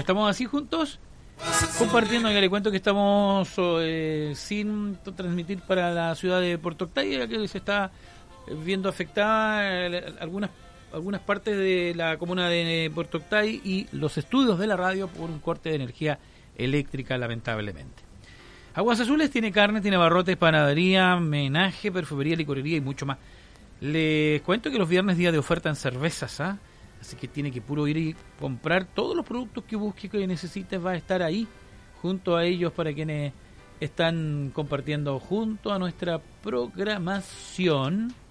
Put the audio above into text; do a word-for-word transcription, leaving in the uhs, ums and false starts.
estamos así juntos, compartiendo. Ya le cuento que estamos eh, sin transmitir para la ciudad de Puerto Octay, ya que se está viendo afectada eh, algunas algunas partes de la comuna de Puerto Octay y los estudios de la radio por un corte de energía eléctrica, lamentablemente. Aguas Azules tiene carne, tiene barrotes, panadería, menaje, perfumería, licorería y mucho más. Les cuento que los viernes día de oferta en cervezas, ¿ah? Así que tiene que puro ir y comprar todos los productos que busque, que necesite, va a estar ahí junto a ellos para quienes están compartiendo junto a nuestra programación.